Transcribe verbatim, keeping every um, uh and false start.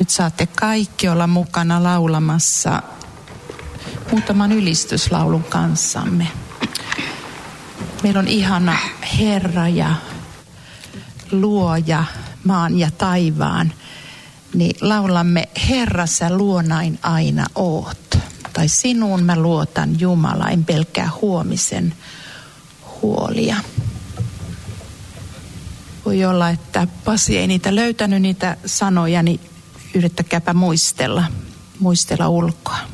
Nyt saatte kaikki olla mukana laulamassa muutaman ylistyslaulun kanssamme. Meillä on ihana Herra ja luoja maan ja taivaan. Niin laulamme Herra, sä luonain aina oot. Tai sinuun mä luotan Jumala, en pelkää huomisen huolia. Voi olla, että Pasi ei niitä löytänyt niitä sanoja, niin yrittäkääpä muistella, muistella ulkoa.